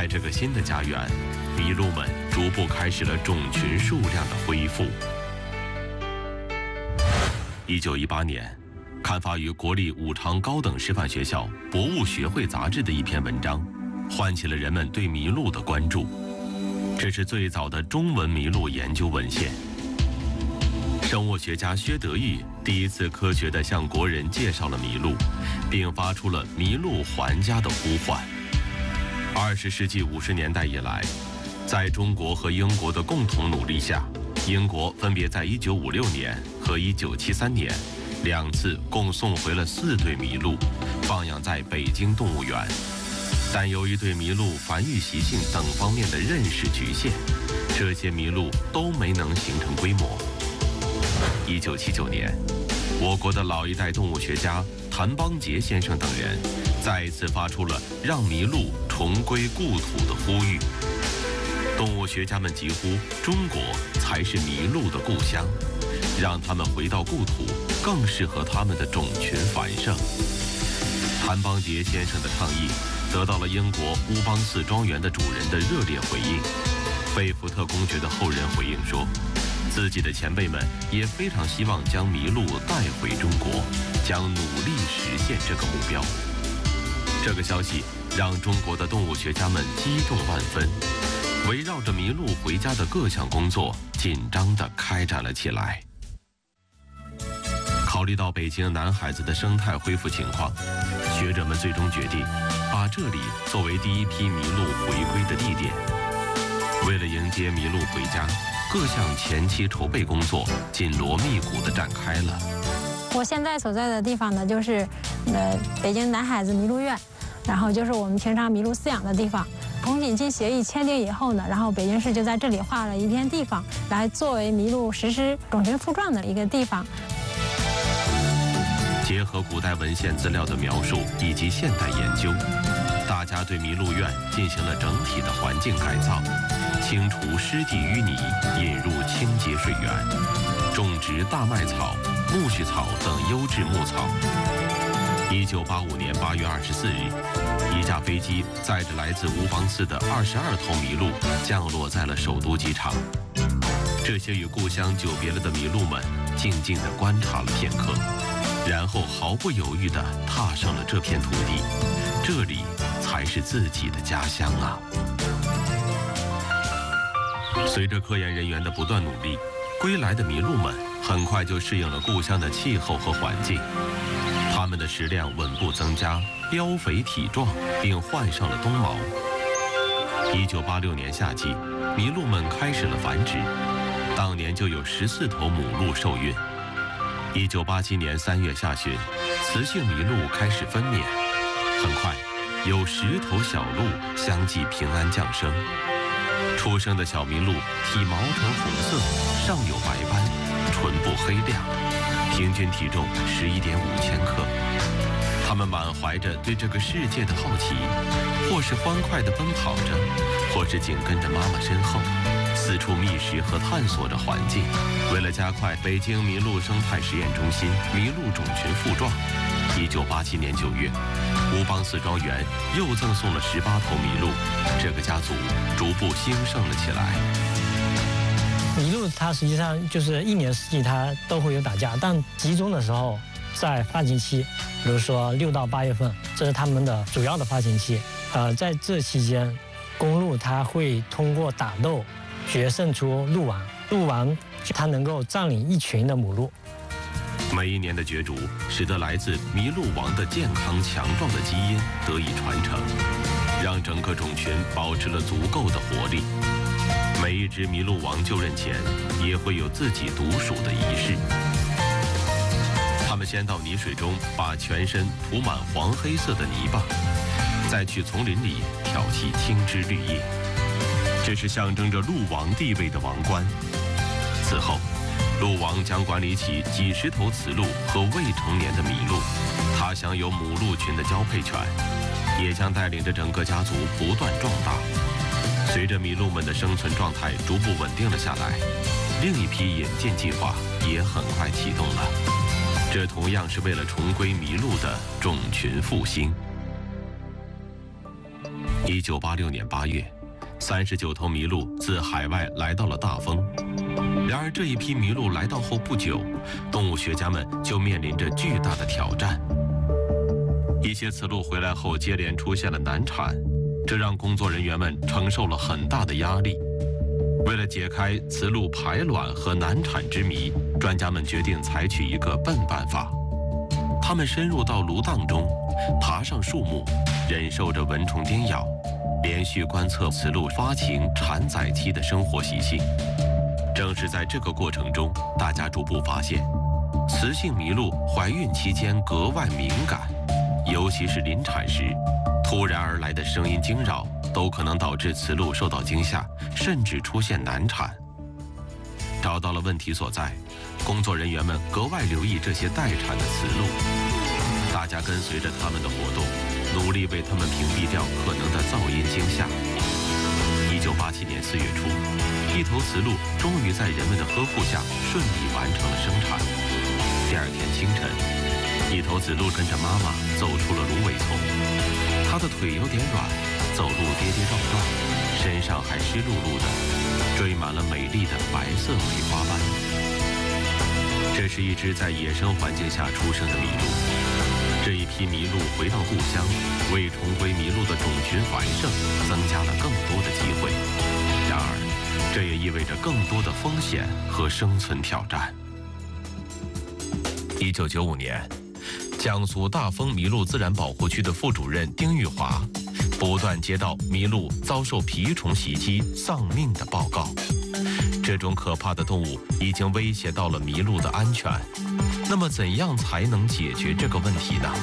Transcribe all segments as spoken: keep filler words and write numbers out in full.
在这个新的家园，麋鹿们逐步开始了种群数量的恢复。一九一八年，刊发于国立武昌高等师范学校博物学会杂志的一篇文章，唤起了人们对麋鹿的关注。这是最早的中文麋鹿研究文献。生物学家薛德玉第一次科学地向国人介绍了麋鹿，并发出了麋鹿还家的呼唤。二十世纪五十年代以来，在中国和英国的共同努力下，英国分别在一九五六年和一九七三年两次共送回了四对麋鹿，放养在北京动物园。但由于对麋鹿繁育习性等方面的认识局限，这些麋鹿都没能形成规模。一九七九年，我国的老一代动物学家谭邦杰先生等人再一次发出了让麋鹿重归故土的呼吁。动物学家们疾呼中国才是麋鹿的故乡，让他们回到故土更适合他们的种群繁盛。谭邦杰先生的倡议得到了英国乌邦寺庄园的主人的热烈回应。贝福特公爵的后人回应说，自己的前辈们也非常希望将麋鹿带回中国，将努力实现这个目标。这个消息让中国的动物学家们激动万分，围绕着麋鹿回家的各项工作紧张地开展了起来。考虑到北京南海子的生态恢复情况，学者们最终决定把这里作为第一批麋鹿回归的地点。为了迎接麋鹿回家，各项前期筹备工作紧锣密鼓地展开了。 我现在所在的地方呢，就是呃北京南海子麋鹿院，然后就是我们平常麋鹿饲养的地方。红锦旗协议签订以后呢，然后北京市就在这里划了一片地方，来作为麋鹿实施种群复壮的一个地方。 结合古代文献资料的描述以及现代研究，大家对麋鹿院进行了整体的环境改造，清除湿地淤泥，引入清洁水源，种植大麦草、苜蓿草等优质牧草。一九八五年八月二十四日，一架飞机载着来自乌邦寺的二十二头麋鹿降落在了首都机场。这些与故乡久别了的麋鹿们静静地观察了片刻，然后毫不犹豫地踏上了这片土地，这里才是自己的家乡啊！随着科研人员的不断努力，归来的麋鹿们很快就适应了故乡的气候和环境，它们的食量稳步增加，膘肥体壮，并换上了冬毛。一九八六年夏季，麋鹿们开始了繁殖，当年就有十四头母鹿受孕。一九八七年三月下旬，雌性麋鹿开始分娩，很快有十头小鹿相继平安降生。出生的小麋鹿体毛呈红色，上有白斑，唇部黑亮，平均体重十一点五千克。它们满怀着对这个世界的好奇，或是欢快地奔跑着，或是紧跟着妈妈身后，四处觅食和探索着环境。为了加快北京麋鹿生态实验中心麋鹿种群复壮，一九八七年九月，乌邦寺庄园又赠送了十八头麋鹿，这个家族逐步兴盛了起来。 麋鹿它实际上就是一年四季它都会有打架，但集中的时候在发情期，比如说六到八月份，这是它们的主要的发情期。呃，在这期间，公鹿它会通过打斗决胜出鹿王，鹿王它能够占领一群的母鹿。 每一年的角逐，使得来自麋鹿王的健康强壮的基因得以传承，让整个种群保持了足够的活力。每一只麋鹿王就任前，也会有自己独属的仪式。他们先到泥水中把全身涂满黄黑色的泥巴，再去丛林里挑起青枝绿叶，这是象征着鹿王地位的王冠。此后，鹿王将管理起几十头雌鹿和未成年的麋鹿，他享有母鹿群的交配权，也将带领着整个家族不断壮大。随着麋鹿们的生存状态逐步稳定了下来，另一批引进计划也很快启动了。这同样是为了重归麋鹿的种群复兴。 一九八六年八月，三十九头麋鹿自海外来到了大丰。然而，这一批麋鹿来到后不久，动物学家们就面临着巨大的挑战。一些雌鹿回来后接连出现了难产，这让工作人员们承受了很大的压力。为了解开雌鹿排卵和难产之谜，专家们决定采取一个笨办法。他们深入到芦荡中，爬上树木，忍受着蚊虫叮咬，连续观测雌鹿发情、产崽期的生活习性。正是在这个过程中，大家逐步发现，雌性麋鹿怀孕期间格外敏感，尤其是临产时，突然而来的声音惊扰都可能导致雌鹿受到惊吓，甚至出现难产。找到了问题所在，工作人员们格外留意这些待产的雌鹿，大家跟随着他们的活动，努力为他们屏蔽掉可能的噪音惊吓。一九八七年四月初，一头雌鹿终于在人们的呵护下顺利完成了生产。第二天清晨，一头雌鹿跟着妈妈走出了芦苇丛，它的腿有点软，走路跌跌撞撞，身上还湿漉漉的，缀满了美丽的白色梅花斑。这是一只在野生环境下出生的麋鹿。这一批麋鹿回到故乡，为重归麋鹿的种群繁盛增加了更多的机会。然而，这也意味着更多的风险和生存挑战。一九九五年，江苏大丰麋鹿自然保护区的副主任丁玉华不断接到麋鹿遭受蜱虫袭击丧命的报告。这种可怕的动物已经威胁到了麋鹿的安全。那么，怎样才能解决这个问题呢？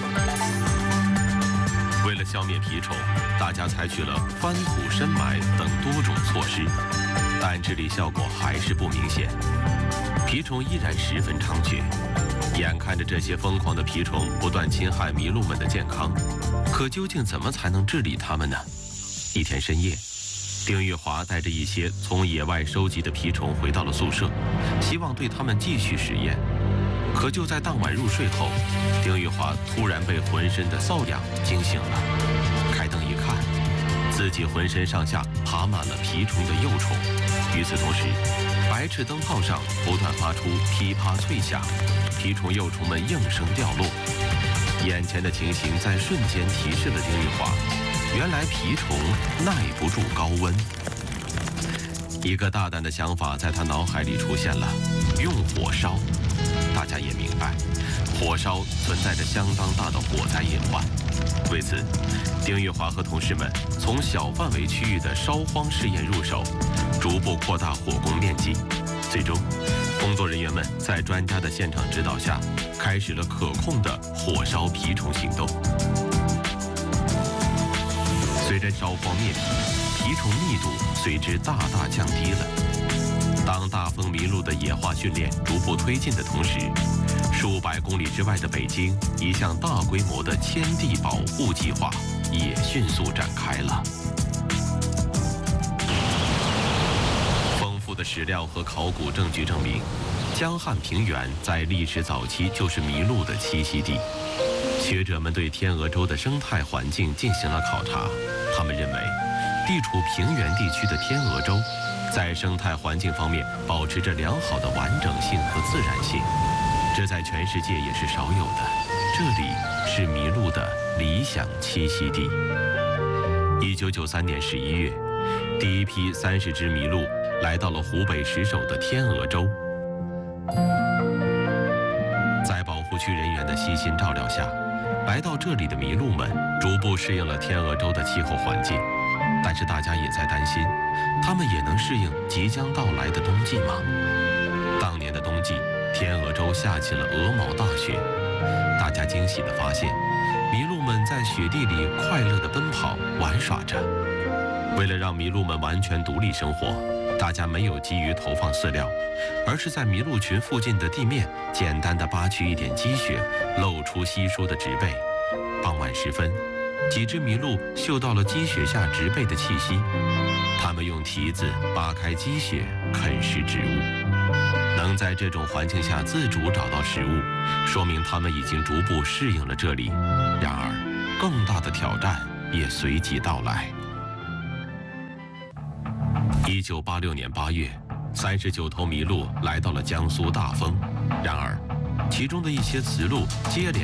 为了消灭蜱虫，大家采取了翻土深埋等多种措施，但治理效果还是不明显。蜱虫依然十分猖獗，眼看着这些疯狂的蜱虫不断侵害麋鹿们的健康，可究竟怎么才能治理它们呢？一天深夜，丁玉华带着一些从野外收集的蜱虫回到了宿舍，希望对它们继续实验。可就在当晚入睡后，丁玉华突然被浑身的瘙痒惊醒了。开灯一看，自己浑身上下爬满了蜱虫的幼虫。与此同时，白炽灯泡上不断发出噼啪脆响，蜱虫幼虫们应声掉落。眼前的情形在瞬间提示了丁玉华，原来蜱虫耐不住高温。一个大胆的想法在他脑海里出现了：用火烧。大家也明白，火烧存在着相当大的火灾隐患。为此，丁玉华和同事们从小范围区域的烧荒试验入手，逐步扩大火攻面积。最终，工作人员们在专家的现场指导下，开始了可控的火烧蜱虫行动。随着烧荒灭蜱，蜱虫密度随之大大降低了。当大丰麋鹿的野化训练逐步推进的同时，数百公里之外的北京，一项大规模的迁地保护计划也迅速展开了。丰富的史料和考古证据证明，江汉平原在历史早期就是麋鹿的栖息地。学者们对天鹅洲的生态环境进行了考察，他们认为，地处平原地区的天鹅洲，在生态环境方面保持着良好的完整性和自然性，这在全世界也是少有的。这里是麋鹿的理想栖息地。一九九三年十一月，第一批三十只麋鹿来到了湖北石首的天鹅洲。在保护区人员的悉心照料下，来到这里的麋鹿们逐步适应了天鹅洲的气候环境。但是大家也在担心，它们也能适应即将到来的冬季吗？当年的冬季，天鹅洲下起了鹅毛大雪，大家惊喜地发现，麋鹿们在雪地里快乐地奔跑玩耍着。为了让麋鹿们完全独立生活，大家没有急于投放饲料，而是在麋鹿群附近的地面简单地扒去一点积雪，露出稀疏的植被。傍晚时分，几只麋鹿嗅到了积雪下植被的气息，它们用蹄子扒开积雪，啃食植物。能在这种环境下自主找到食物，说明它们已经逐步适应了这里。然而，更大的挑战也随即到来。 一九八六年八月，三十九头麋鹿来到了江苏大丰，然而，其中的一些雌鹿接连